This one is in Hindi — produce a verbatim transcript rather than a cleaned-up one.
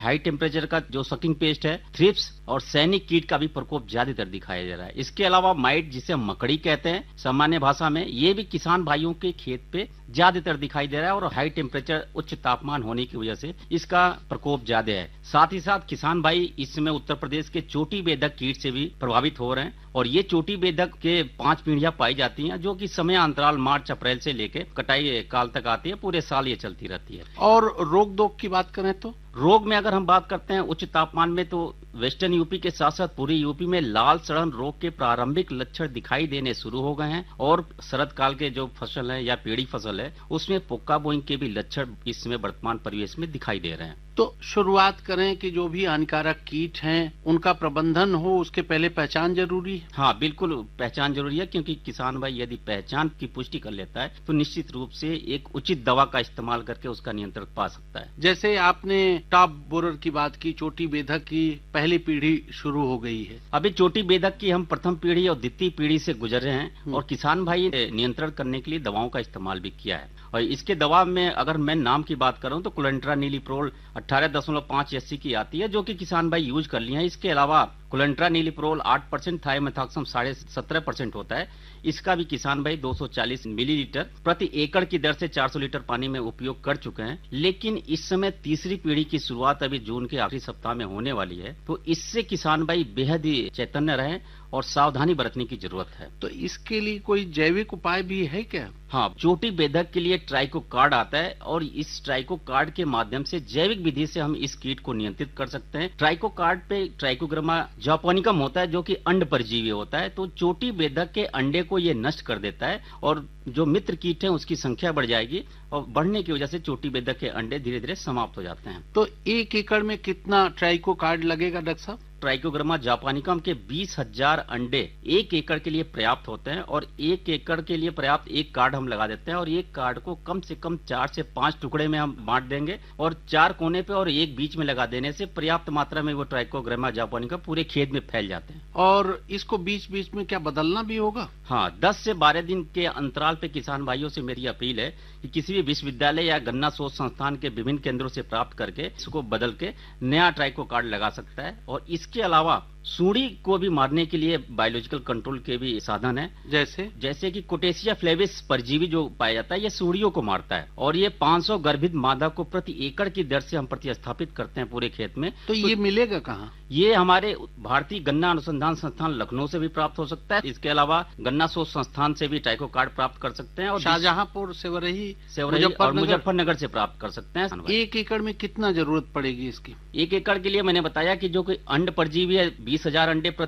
हाई टेम्परेचर का जो सकिंग पेस्ट है, थ्रिप्स और सैनिक कीट का भी प्रकोप ज्यादातर दिखाई दे रहा है। इसके अलावा माइट, जिसे हम मकड़ी कहते हैं सामान्य भाषा में, ये भी किसान भाइयों के खेत पे ज्यादातर दिखाई दे रहा है और हाई टेम्परेचर, उच्च तापमान होने की वजह से इसका प्रकोप ज्यादा है। साथ ही साथ किसान भाई इस समय उत्तर प्रदेश के चोटी बेधक कीट से भी प्रभावित हो रहे हैं और ये चोटी बेधक के पांच पीढ़ियां पाई जाती हैं, जो कि समय अंतराल मार्च अप्रैल से लेके कटाई काल तक आती है। पूरे साल ये चलती रहती है। और रोग दोग की बात करें तो रोग में अगर हम बात करते हैं उच्च तापमान में, तो वेस्टर्न यूपी के साथ साथ पूरी यूपी में लाल सड़न रोग के प्रारंभिक लक्षण दिखाई देने शुरू हो गए हैं और शरद काल के जो फसल है या पेड़ी फसल है उसमें पोका बोइंग के भी लक्षण इस समय वर्तमान परिवेश में दिखाई दे रहे हैं। तो शुरुआत करें कि जो भी हानिकारक कीट हैं उनका प्रबंधन हो, उसके पहले पहचान जरूरी है। हाँ, बिल्कुल पहचान जरूरी है, क्योंकि किसान भाई यदि पहचान की पुष्टि कर लेता है तो निश्चित रूप से एक उचित दवा का इस्तेमाल करके उसका नियंत्रण पा सकता है। जैसे आपने टॉप बोरर की बात की, चोटी बेधक की पहली पीढ़ी शुरू हो गई है। अभी चोटी बेधक की हम प्रथम पीढ़ी और द्वितीय पीढ़ी से गुजरे हैं और किसान भाई ने नियंत्रण करने के लिए दवाओं का इस्तेमाल भी किया है। और इसके दवा में अगर मैं नाम की बात करूं तो क्लोरेंट्रानिलीप्रोल अठारह दशमलव पाँच एससी की आती है, जो कि किसान भाई यूज कर लिए हैं। इसके अलावा क्लोरेंट्रानिलीप्रोल आठ परसेंट, थाइमेथॉक्सम साढ़े सत्रह परसेंट होता है। इसका भी किसान भाई दो सौ चालीस मिलीलीटर प्रति एकड़ की दर से चार सौ लीटर पानी में उपयोग कर चुके हैं। लेकिन इस समय तीसरी पीढ़ी की शुरुआत अभी जून के आखिरी सप्ताह में होने वाली है, तो इससे किसान भाई बेहद ही चैतन्य रहे और सावधानी बरतने की जरूरत है। तो इसके लिए कोई जैविक उपाय भी है क्या? हाँ, चोटी बेधक के लिए ट्राइको कार्ड आता है और इस ट्राइको कार्ड के माध्यम से जैविक विधि से हम इस कीट को नियंत्रित कर सकते हैं। ट्राइको कार्ड पे ट्राइकोग्रामा जापानिकम होता है, जो कि अंड परजीवी होता है, तो चोटी बेधक के अंडे को ये नष्ट कर देता है और जो मित्र कीट है उसकी संख्या बढ़ जाएगी और बढ़ने की वजह से चोटी बेधक के अंडे धीरे धीरे समाप्त हो जाते हैं। तो एक एकड़ में कितना ट्राइको कार्ड लगेगा डॉक्टर साहब? ट्राइकोग्रामा जापानिकम के बीस हजार अंडे एक एकड़ के लिए पर्याप्त होते हैं और एक एकड़ के लिए पर्याप्त एक कार्ड हम लगा देते हैं और एक कार्ड को कम से कम चार से पांच टुकड़े में हम बांट देंगे और चार कोने पे और एक बीच में लगा देने से पर्याप्त मात्रा में वो ट्राइकोग्रामा जापानिकम पूरे खेत में फैल जाते हैं। और इसको बीच बीच में क्या बदलना भी होगा? हाँ, दस से बारह दिन के अंतराल पे किसान भाइयों से मेरी अपील है कि किसी भी विश्वविद्यालय या गन्ना शोध संस्थान के विभिन्न केंद्रों से प्राप्त करके इसको बदल के नया ट्राइको कार्ड लगा सकता है। और इसके अलावा सूड़ी को भी मारने के लिए बायोलॉजिकल कंट्रोल के भी साधन है, जैसे जैसे कि कोटेशिया फ्लेविस परजीवी जो पाया जाता है, ये सूड़ियों को मारता है और ये पाँच सौ गर्भित मादा को प्रति एकड़ की दर से हम प्रतिस्थापित करते हैं पूरे खेत में। तो, तो ये मिलेगा कहाँ? ये हमारे भारतीय गन्ना अनुसंधान संस्थान लखनऊ से भी प्राप्त हो सकता है। इसके अलावा गन्ना शोध संस्थान से भी ट्राइको कार्ड प्राप्त कर सकते हैं और शाहजहांपुर, सेवरही, सेवरही और मुजफ्फरनगर से प्राप्त कर सकते हैं। एक एकड़ में कितना जरूरत पड़ेगी इसकी? एक एकड़ के लिए मैंने बताया कि जो कोई अंड परजीवी है बीस हजार अंडे